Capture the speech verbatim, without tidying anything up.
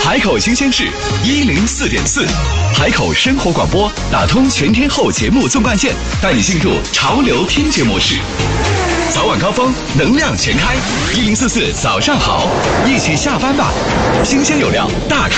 海口新鲜事一零四点四，海口生活广播打通全天候节目纵贯线，带你进入潮流听觉模式。早晚高峰，能量全开，一零四四早上好，一起下班吧，新鲜有料大咖。